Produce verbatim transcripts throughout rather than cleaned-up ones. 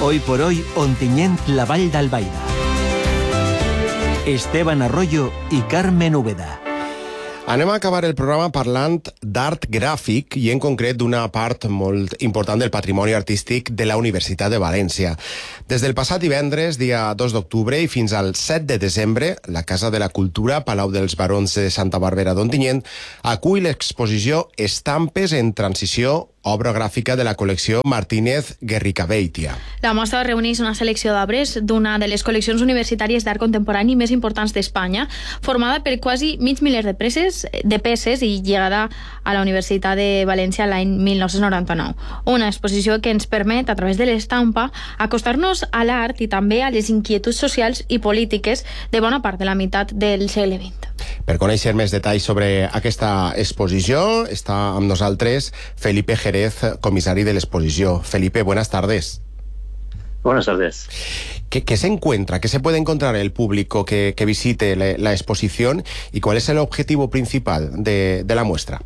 Hoy por hoy, Ontinyent, la Vall d'Albaida. Esteban Arroyo i Carmen Úbeda. Anem a acabar el programa parlant d'art gràfic i en concret d'una part molt important del patrimoni artístic de la Universitat de València. Des del passat divendres, dia dos d'octubre, i fins al set de desembre, la Casa de la Cultura, Palau dels Barons de Santa Bàrbara d'Ontinyent, acull l'exposició Estampes en Transició, obra gràfica de la col·lecció Martínez Guerricabeitia. La mostra reuneix una selecció d'obres d'una de les col·leccions universitàries d'art contemporani més importants d'Espanya, formada per quasi mig miler de peces, de peces i llegada a la Universitat de València l'any mil nou-cents noranta-nou. Una exposició que ens permet, a través de l'estampa, acostar-nos a l'art i també a les inquietuds socials i polítiques de bona part de la meitat del segle vint. Per conèixer més detalls sobre aquesta exposició, està amb nosaltres Felipe Jerez, comissari de l'exposició. Felipe, buenas tardes. Buenas tardes. ¿Qué, qué se encuentra? ¿Qué se puede encontrar el público que, que visite la, la exposición? ¿Y cuál es el objetivo principal de, de la muestra?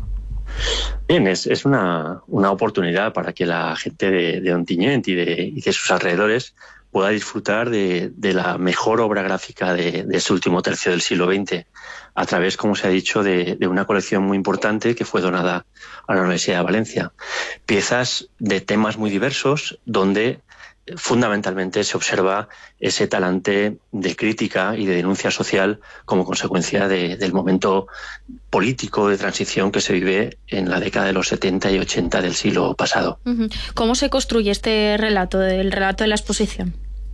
Bien, es, es una, una oportunidad para que la gente de, de Ontinyent y de, y de sus alrededores pueda disfrutar de, de la mejor obra gráfica de, de este último tercio del siglo veinte, a través, como se ha dicho, de, de una colección muy importante que fue donada a la Universidad de Valencia. Piezas de temas muy diversos, donde fundamentalmente se observa ese talante de crítica y de denuncia social como consecuencia de, del momento político de transición que se vive en la década de los setenta y ochenta del siglo pasado. ¿Cómo se construye este relato, el relato de la exposición?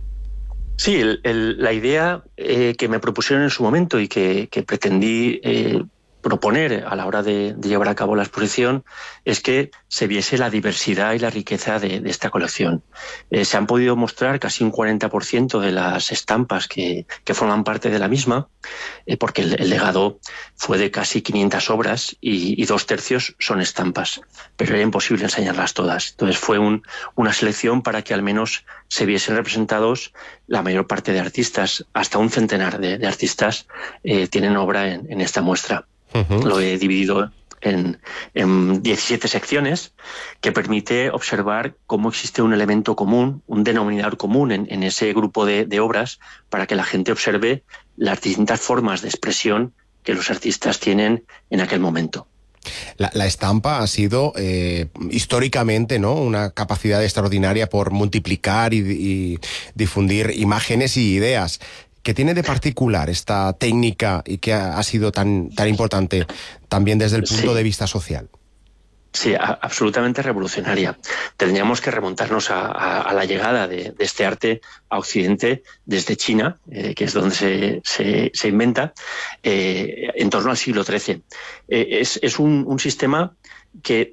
Sí, el, el, la idea eh, que me propusieron en su momento y que, que pretendí eh, proponer a la hora de, de llevar a cabo la exposición es que se viese la diversidad y la riqueza de, de esta colección. Eh, se han podido mostrar casi un cuarenta por ciento de las estampas que, que forman parte de la misma, eh, porque el, el legado fue de casi quinientas obras y, y dos tercios son estampas, pero era imposible enseñarlas todas. Entonces fue un, una selección para que al menos se viesen representados la mayor parte de artistas, hasta un centenar de, de artistas eh, tienen obra en, en esta muestra. Uh-huh. Lo he dividido en, en diecisiete secciones que permite observar cómo existe un elemento común, un denominador común en, en ese grupo de, de obras para que la gente observe las distintas formas de expresión que los artistas tienen en aquel momento. La, la estampa ha sido eh, históricamente, ¿no?, una capacidad extraordinaria por multiplicar y, y difundir imágenes y ideas. ¿Qué tiene de particular esta técnica y que ha, ha sido tan, tan importante también desde el punto sí. de vista social? Sí, a, absolutamente revolucionaria. Tendríamos que remontarnos a, a, a la llegada de, de este arte a Occidente desde China, eh, que es donde se, se, se inventa, eh, en torno al siglo trece. Eh, es es un, un sistema que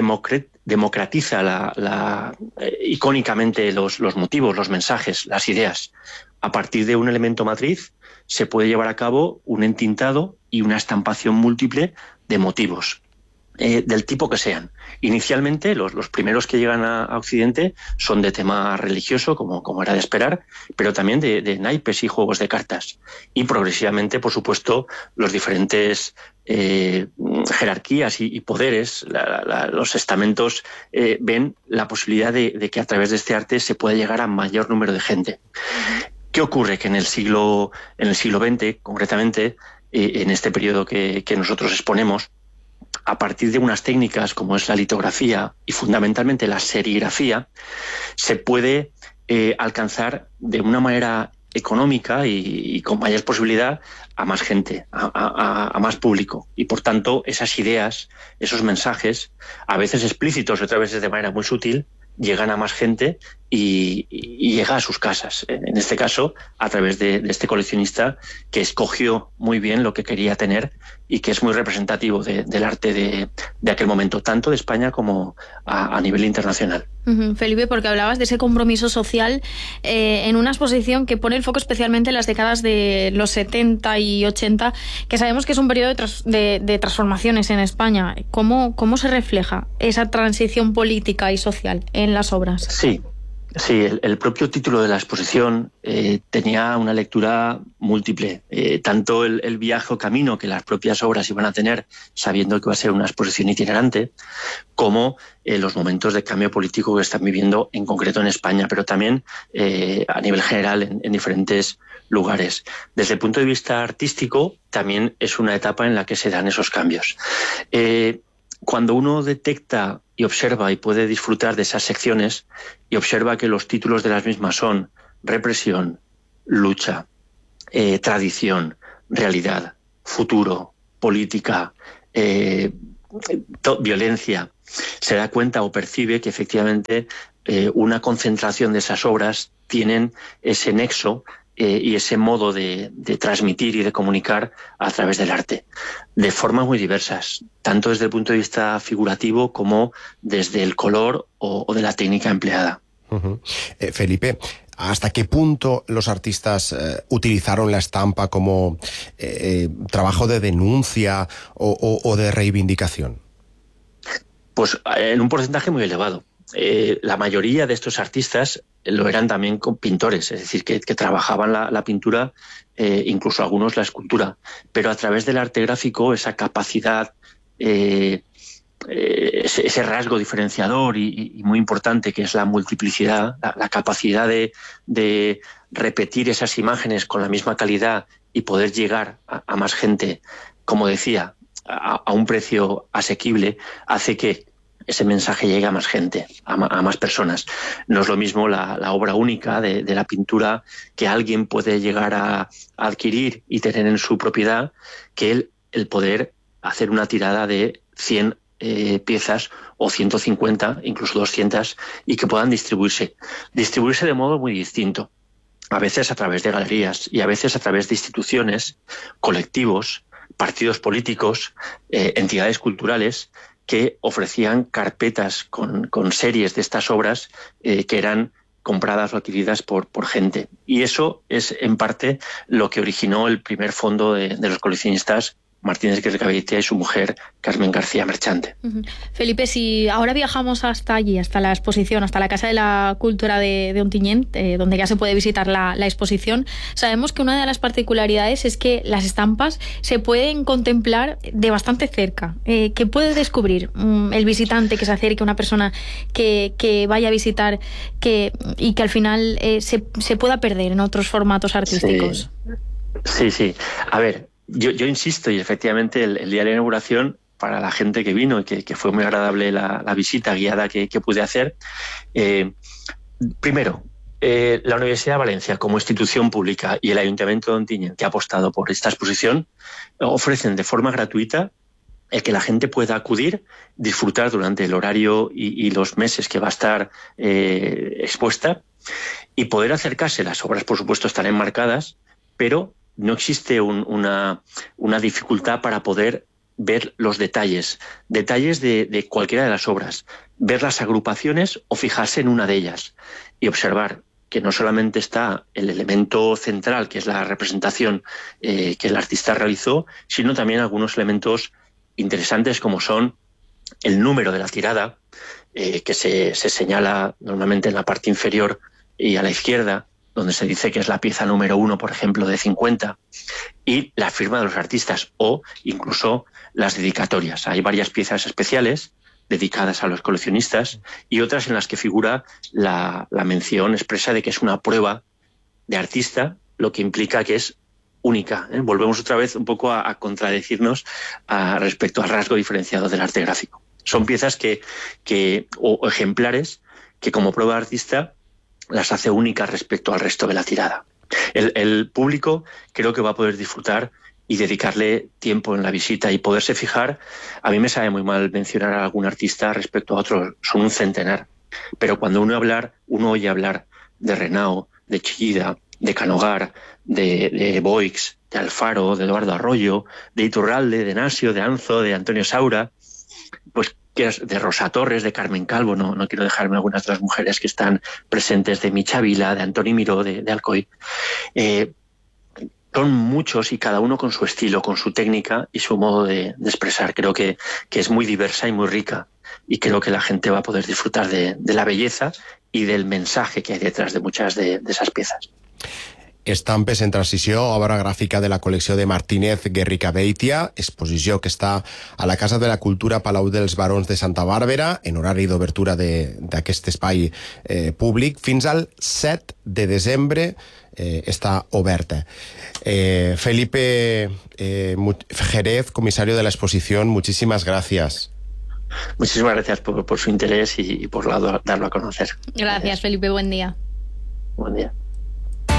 democratiza la, la, eh, icónicamente los, los motivos, los mensajes, las ideas. A partir de un elemento matriz se puede llevar a cabo un entintado y una estampación múltiple de motivos, eh, del tipo que sean. Inicialmente, los, los primeros que llegan a, a Occidente son de tema religioso, como, como era de esperar, pero también de, de naipes y juegos de cartas. Y progresivamente, por supuesto, los diferentes eh, jerarquías y, y poderes, la, la, los estamentos, eh, ven la posibilidad de, de que a través de este arte se pueda llegar a mayor número de gente. ¿Qué ocurre? Que en el siglo, en el siglo veinte, concretamente, eh, en este periodo que, que nosotros exponemos, a partir de unas técnicas como es la litografía y fundamentalmente la serigrafía, se puede eh, alcanzar de una manera económica y, y con mayor posibilidad a más gente, a, a, a más público. Y por tanto, esas ideas, esos mensajes, a veces explícitos y otras veces de manera muy sutil, llegan a más gente y, y llega a sus casas. En este caso, a través de, de este coleccionista que escogió muy bien lo que quería tener y que es muy representativo de, del arte de, de aquel momento, tanto de España como a, a nivel internacional. Uh-huh. Felipe, porque hablabas de ese compromiso social eh, en una exposición que pone el foco especialmente en las décadas de los setenta y ochenta, que sabemos que es un periodo de, tras, de, de transformaciones en España. ¿Cómo, ¿Cómo se refleja esa transición política y social en las obras? Sí. Sí, el, el propio título de la exposición eh, tenía una lectura múltiple. Eh, tanto el, el viaje o camino que las propias obras iban a tener, sabiendo que va a ser una exposición itinerante, como eh, los momentos de cambio político que están viviendo, en concreto en España, pero también eh, a nivel general en, en diferentes lugares. Desde el punto de vista artístico, también es una etapa en la que se dan esos cambios. Eh, Cuando uno detecta y observa y puede disfrutar de esas secciones y observa que los títulos de las mismas son represión, lucha, eh, tradición, realidad, futuro, política, eh, violencia, se da cuenta o percibe que efectivamente eh, una concentración de esas obras tienen ese nexo Eh, y ese modo de, de transmitir y de comunicar a través del arte, de formas muy diversas, tanto desde el punto de vista figurativo como desde el color o, o de la técnica empleada. Uh-huh. eh, Felipe, ¿hasta qué punto los artistas eh, utilizaron la estampa como eh, trabajo de denuncia o, o, o de reivindicación? Pues en un porcentaje muy elevado. Eh, la mayoría de estos artistas lo eran también con pintores, es decir, que, que trabajaban la, la pintura, eh, incluso algunos la escultura, pero a través del arte gráfico, esa capacidad, eh, eh, ese, ese rasgo diferenciador y, y muy importante que es la multiplicidad, la, la capacidad de, de repetir esas imágenes con la misma calidad y poder llegar a, a más gente, como decía, a, a un precio asequible, hace que ese mensaje llegue a más gente, a, ma, a más personas. No es lo mismo la, la obra única de, de la pintura que alguien puede llegar a, a adquirir y tener en su propiedad que el, el poder hacer una tirada de cien eh, piezas o ciento cincuenta, incluso doscientas, y que puedan distribuirse. Distribuirse de modo muy distinto, a veces a través de galerías y a veces a través de instituciones, colectivos, partidos políticos, eh, entidades culturales, que ofrecían carpetas con, con series de estas obras eh, que eran compradas o adquiridas por, por gente. Y eso es, en parte, lo que originó el primer fondo de, de los coleccionistas Martínez Guerrigaveitia y su mujer Carmen García Merchante. Uh-huh. Felipe, si ahora viajamos hasta allí, hasta la exposición, hasta la Casa de la Cultura de, de Ontinyent, eh, donde ya se puede visitar la, la exposición, sabemos que una de las particularidades es que las estampas se pueden contemplar de bastante cerca. Eh, ¿Qué puede descubrir um, el visitante que se acerque, una persona que, que vaya a visitar que, y que al final eh, se, se pueda perder en otros formatos artísticos? Sí, sí. sí. A ver, Yo, yo insisto, y efectivamente el, el día de la inauguración, para la gente que vino y que, que fue muy agradable la, la visita guiada que, que pude hacer, eh, primero, eh, la Universidad de Valencia como institución pública y el Ayuntamiento de Ontinyent, que ha apostado por esta exposición, ofrecen de forma gratuita el que la gente pueda acudir, disfrutar durante el horario y, y los meses que va a estar eh, expuesta y poder acercarse. Las obras, por supuesto, están enmarcadas, pero no existe un, una, una dificultad para poder ver los detalles, detalles de, de cualquiera de las obras, ver las agrupaciones o fijarse en una de ellas y observar que no solamente está el elemento central, que es la representación eh, que el artista realizó, sino también algunos elementos interesantes como son el número de la tirada, eh, que se, se señala normalmente en la parte inferior y a la izquierda, donde se dice que es la pieza número uno, por ejemplo, de cincuenta, y la firma de los artistas o incluso las dedicatorias. Hay varias piezas especiales dedicadas a los coleccionistas y otras en las que figura la, la mención expresa de que es una prueba de artista, lo que implica que es única. ¿eh? Volvemos otra vez un poco a, a contradecirnos a, respecto al rasgo diferenciado del arte gráfico. Son piezas que, que o, o ejemplares que como prueba de artista las hace únicas respecto al resto de la tirada. El, el público creo que va a poder disfrutar y dedicarle tiempo en la visita y poderse fijar. A mí me sabe muy mal mencionar a algún artista respecto a otros, son un centenar. Pero cuando uno, hablar, uno oye hablar de Renao, de Chillida, de Canogar, de, de Boix, de Alfaro, de Eduardo Arroyo, de Iturralde, de Nasio, de Anzo, de Antonio Saura, pues de Rosa Torres, de Carmen Calvo, no, no quiero dejarme algunas de las mujeres que están presentes, de Micha Vila, de Antoni Miró, de, de Alcoy. Eh, son muchos y cada uno con su estilo, con su técnica y su modo de, de expresar. Creo que, que es muy diversa y muy rica y creo que la gente va a poder disfrutar de, de la belleza y del mensaje que hay detrás de muchas de, de esas piezas. Estampes en transició, obra gràfica de la col·lecció de Martínez Guerricabeitia, exposició que està a la Casa de la Cultura Palau dels Barons de Santa Bàrbara, en horari d'obertura d'aquest espai eh, públic, fins al set de desembre eh, està oberta. Eh, Felipe eh, Jerez, comisario de la exposición, muchísimas gracias. Muchísimas gracias por, por su interés y, y por darlo a conocer. Gracias, gracias, Felipe, buen día. Buen día.